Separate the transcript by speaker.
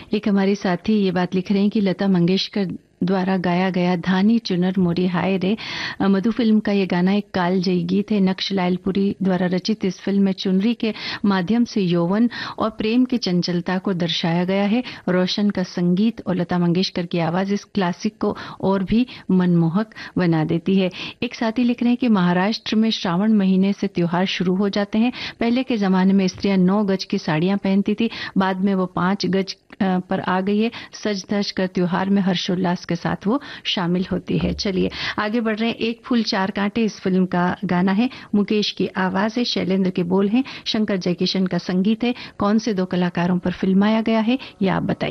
Speaker 1: एक हमारे साथी ये बात लिख रहे हैं कि लता मंगेशकर द्वारा गाया गया धानी चुनर मोरी हाय रे मधु फिल्म का ये गाना एक कालजयी गीत है। नक्श लालपुरी द्वारा रचित इस फिल्म में चुनरी के माध्यम से यौवन और प्रेम की चंचलता को दर्शाया गया है। रोशन का संगीत और लता मंगेशकर की आवाज इस क्लासिक को और भी मनमोहक बना देती है। एक साथी लिख रहे हैं कि महाराष्ट्र में श्रावण महीने से त्योहार शुरू हो जाते हैं। पहले के जमाने में स्त्रियां 9 गज की साड़ियां पहनती थी, बाद में वो 5 गज पर आ गई है। सज धज कर त्योहार में हर्षोल्लास के साथ वो शामिल होती है। चलिए आगे बढ़ रहे हैं। एक फूल चार कांटे इस फिल्म का गाना है। मुकेश की आवाज है, शैलेंद्र के बोल हैं, शंकर जयकिशन का संगीत है। कौन से दो कलाकारों पर फिल्माया गया है ये आप बताइए।